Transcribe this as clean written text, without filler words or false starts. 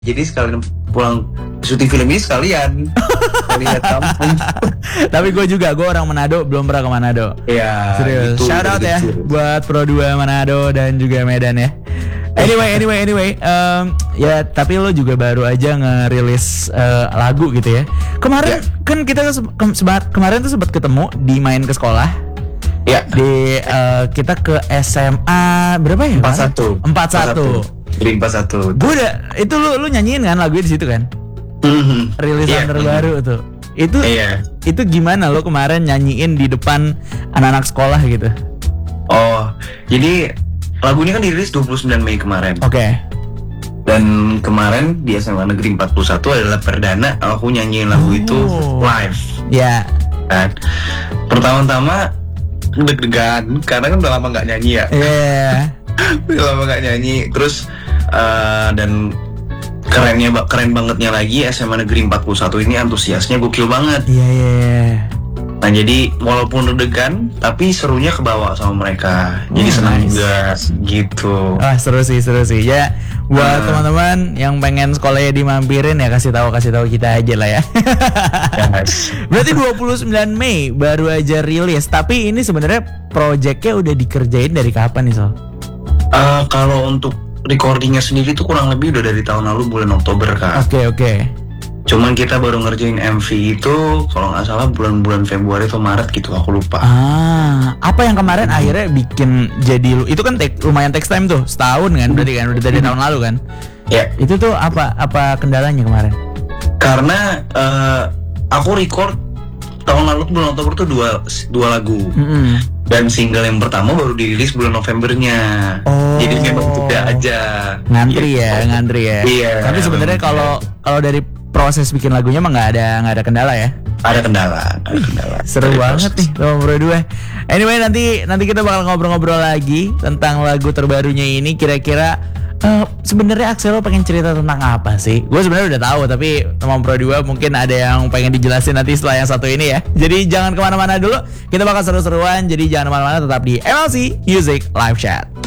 Jadi sekalian pulang syuting film ini sekalian lihat kampung. Tapi gue orang Manado, belum pernah ke Manado. Iya. Serius. Gitu, Shout out ya buat Pro 2 Manado dan juga Medan ya. Anyway, ya tapi lo juga baru aja ngerilis lagu gitu ya. Kemarin kan kita kemarin tuh sempat ketemu di main ke sekolah. Ya. Di kita ke SMA berapa ya? 41. Jadi 41. Gue udah itu lu nyanyiin kan lagunya di situ kan? Rilisan terbaru tuh. Itu gimana lo kemarin nyanyiin di depan anak-anak sekolah gitu? Oh, jadi lagu ini kan dirilis 29 Mei kemarin. Oke. Dan kemarin di SMA Negeri 41 adalah perdana aku nyanyiin lagu itu live. Ya. Kan. Pertama-tama deg-degan karena kan udah lama nggak nyanyi ya. Iya. Udah lama nggak nyanyi. Terus dan keren bangetnya lagi SMA Negeri 41 ini antusiasnya gokil banget. Iya. Nah jadi walaupun deg-degan tapi serunya kebawa sama mereka. Jadi senang juga gitu. Wah seru sih ya. Buat teman-teman yang pengen sekolahnya dimampirin ya kasih tahu kita aja lah ya. Yes. Berarti 29 Mei baru aja rilis. Tapi ini sebenarnya projectnya udah dikerjain dari kapan nih Sol? Kalau untuk recordingnya sendiri tuh kurang lebih udah dari tahun lalu bulan Oktober kan. Oke. Cuman kita baru ngerjain MV itu kalau nggak salah bulan-bulan Februari atau Maret gitu, aku lupa. Apa yang kemarin akhirnya bikin jadi itu kan lumayan text time tuh, setahun kan berarti kan udah dari tahun lalu kan? Ya. Itu tuh apa kendalanya kemarin? Karena aku record tahun lalu bulan Oktober tuh dua lagu. Dan single yang pertama baru dirilis bulan Novembernya. Jadi memang tidak aja ngantri ya. Iya. Tapi sebenarnya kalau dari proses bikin lagunya mah nggak ada kendala ya? Ada kendala. Seru banget nih sama Bro 2. Anyway nanti kita bakal ngobrol-ngobrol lagi tentang lagu terbarunya ini. Kira-kira sebenarnya Axelo pengen cerita tentang apa sih? Gue sebenarnya udah tahu, tapi teman Pro 2 mungkin ada yang pengen dijelasin nanti setelah yang satu ini ya. Jadi jangan kemana-mana dulu, kita bakal seru-seruan. Jadi jangan kemana-mana, tetap di MLC Music Live Chat.